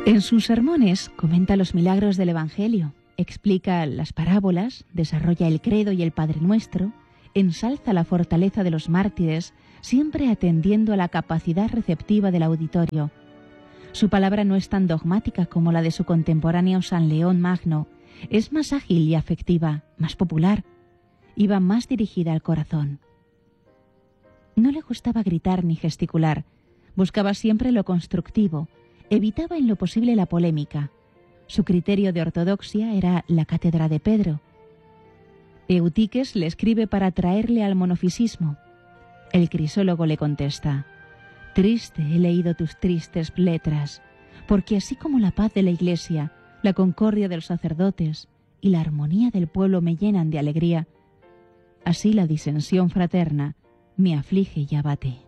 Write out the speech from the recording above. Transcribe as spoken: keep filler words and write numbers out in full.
En sus sermones comenta los milagros del Evangelio, explica las parábolas, desarrolla el credo y el Padre Nuestro, ensalza la fortaleza de los mártires, siempre atendiendo a la capacidad receptiva del auditorio. Su palabra no es tan dogmática como la de su contemporáneo San León Magno, es más ágil y afectiva, más popular, y va más dirigida al corazón. No le gustaba gritar ni gesticular, buscaba siempre lo constructivo, evitaba en lo posible la polémica. Su criterio de ortodoxia era la cátedra de Pedro. Eutiques le escribe para traerle al monofisismo. El crisólogo le contesta: «Triste he leído tus tristes letras, porque así como la paz de la Iglesia, la concordia de los sacerdotes y la armonía del pueblo me llenan de alegría, así la disensión fraterna me aflige y abate».